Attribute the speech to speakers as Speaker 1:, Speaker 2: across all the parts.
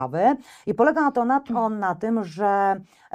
Speaker 1: I polega on na tym, że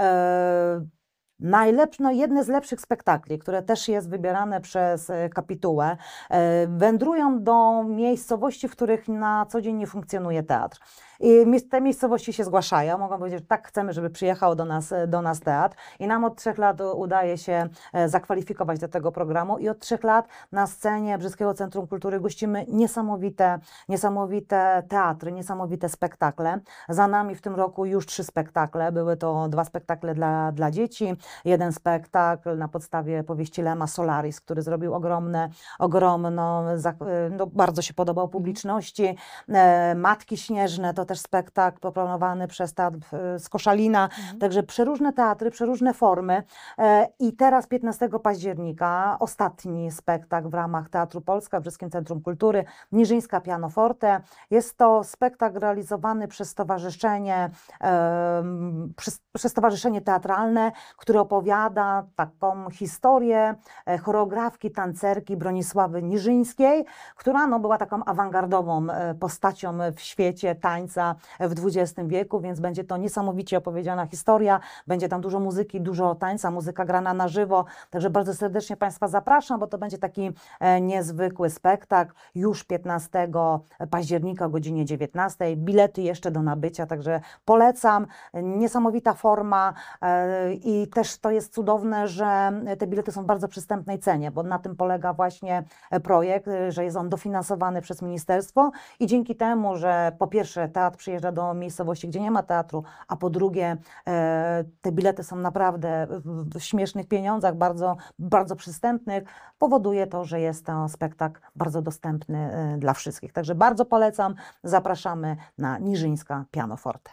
Speaker 1: jedne z lepszych spektakli, które też jest wybierane przez kapitułę, wędrują do miejscowości, w których na co dzień nie funkcjonuje teatr. I te miejscowości się zgłaszają, mogą powiedzieć, że tak chcemy, żeby przyjechał do nas teatr. I nam od 3 lat udaje się zakwalifikować do tego programu i od 3 lat na scenie Brzeskiego Centrum Kultury gościmy niesamowite teatry, niesamowite spektakle. Za nami w tym roku już 3 spektakle. Były to 2 spektakle dla dzieci, jeden spektakl na podstawie powieści Lema Solaris, który zrobił bardzo się podobał publiczności. Matki Śnieżne to też spektakl proplanowany przez Teatr z Koszalina. Także przeróżne teatry, przeróżne formy. I teraz 15 października ostatni spektakl w ramach Teatru Polska w Brzeskim Centrum Kultury, Niżyńska Pianoforte. Jest to spektakl realizowany przez stowarzyszenie teatralne, które opowiada taką historię choreografki, tancerki Bronisławy Niżyńskiej, która była taką awangardową postacią w świecie tańca w XX wieku, więc będzie to niesamowicie opowiedziana historia. Będzie tam dużo muzyki, dużo tańca, muzyka grana na żywo. Także bardzo serdecznie Państwa zapraszam, bo to będzie taki niezwykły spektakl. Już 15 października o godzinie 19. Bilety jeszcze do nabycia, także polecam. Niesamowita forma i też to jest cudowne, że te bilety są w bardzo przystępnej cenie, bo na tym polega właśnie projekt, że jest on dofinansowany przez ministerstwo i dzięki temu, że po pierwsze teatr przyjeżdża do miejscowości, gdzie nie ma teatru, a po drugie te bilety są naprawdę w śmiesznych pieniądzach, bardzo, bardzo przystępnych, powoduje to, że jest to spektakl bardzo dostępny dla wszystkich. Także bardzo polecam, zapraszamy na Niżyńska Pianoforte.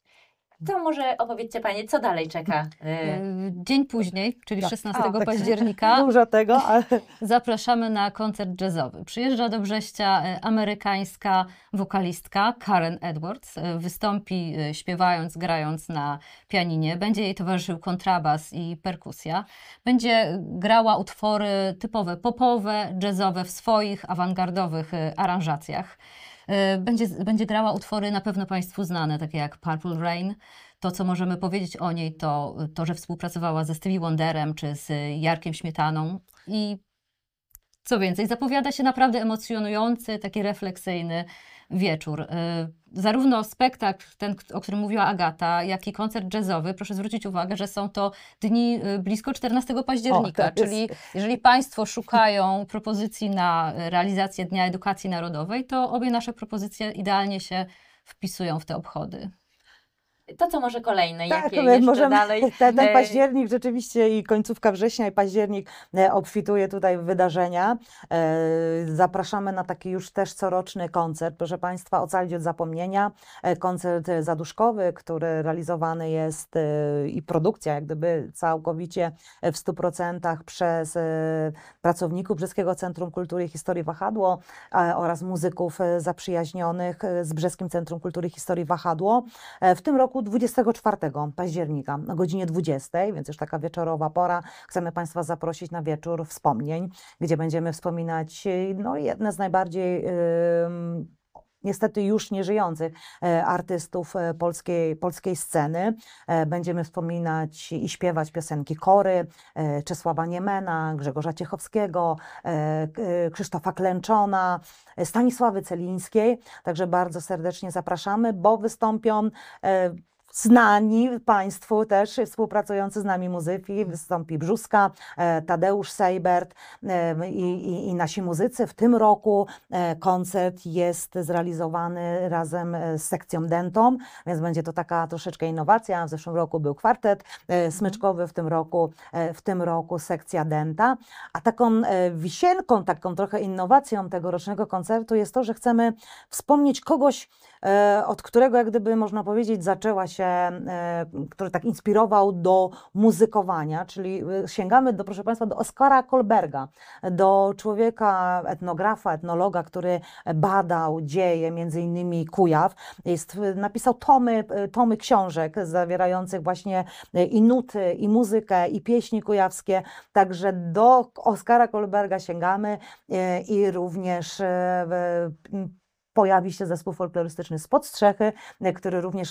Speaker 2: To może opowiedzcie Panie, co dalej czeka?
Speaker 3: Dzień później, czyli 16 października,
Speaker 1: dużo tego, ale
Speaker 3: zapraszamy na koncert jazzowy. Przyjeżdża do Brześcia amerykańska wokalistka Karen Edwards. Wystąpi śpiewając, grając na pianinie. Będzie jej towarzyszył kontrabas i perkusja. Będzie grała utwory typowe popowe, jazzowe w swoich awangardowych aranżacjach. Będzie grała utwory na pewno Państwu znane, takie jak Purple Rain. To, co możemy powiedzieć o niej, to, że współpracowała ze Stevie Wonderem czy z Jarkiem Śmietaną. I co więcej, zapowiada się naprawdę emocjonujący, taki refleksyjny wieczór. Zarówno spektakl, ten, o którym mówiła Agata, jak i koncert jazzowy, proszę zwrócić uwagę, że są to dni blisko 14 października, czyli jeżeli Państwo szukają propozycji na realizację Dnia Edukacji Narodowej, to obie nasze propozycje idealnie się wpisują w te obchody.
Speaker 2: To co może kolejne?
Speaker 1: Tak,
Speaker 2: jakie jeszcze
Speaker 1: możemy,
Speaker 2: dalej?
Speaker 1: ten październik rzeczywiście i końcówka września i październik obfituje tutaj w wydarzenia. Zapraszamy na taki już też coroczny koncert, proszę Państwa, Ocalić od zapomnienia. Koncert zaduszkowy, który realizowany jest i produkcja jak gdyby całkowicie w 100% przez pracowników Brzeskiego Centrum Kultury i Historii Wahadło oraz muzyków zaprzyjaźnionych z Brzeskim Centrum Kultury i Historii Wahadło. W tym roku 24 października o godzinie 20, więc już taka wieczorowa pora, chcemy Państwa zaprosić na wieczór wspomnień, gdzie będziemy wspominać jedne z najbardziej niestety już nieżyjących artystów polskiej sceny. Będziemy wspominać i śpiewać piosenki Kory, Czesława Niemena, Grzegorza Ciechowskiego, Krzysztofa Klęczona, Stanisławy Celińskiej. Także bardzo serdecznie zapraszamy, bo wystąpią znani Państwu też współpracujący z nami muzyki, wystąpi Brzuska, Tadeusz Seibert i nasi muzycy. W tym roku koncert jest zrealizowany razem z sekcją dentą, więc będzie to taka troszeczkę innowacja. W zeszłym roku był kwartet smyczkowy, w tym roku sekcja denta. A taką wisienką, taką trochę innowacją tegorocznego koncertu jest to, że chcemy wspomnieć kogoś, od którego jak gdyby można powiedzieć zaczęła się, który tak inspirował do muzykowania, czyli sięgamy proszę Państwa, do Oskara Kolberga, do człowieka, etnografa, etnologa, który badał dzieje, między innymi Kujaw. Napisał tomy książek zawierających właśnie i nuty, i muzykę, i pieśni kujawskie, także do Oskara Kolberga sięgamy i również pojawi się zespół folklorystyczny Spod Strzechy, który również